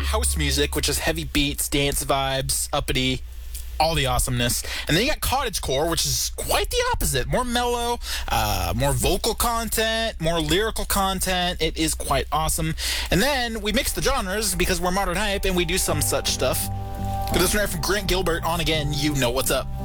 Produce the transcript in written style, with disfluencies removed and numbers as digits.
house music, which is heavy beats, dance vibes, uppity, all the awesomeness. And then you got cottagecore, which is quite the opposite. More mellow, more vocal content, more lyrical content. It is quite awesome. And then we mix the genres because we're Modern Hype and we do some such stuff. But this one right from Grant Gilbert, On Again, you know what's up.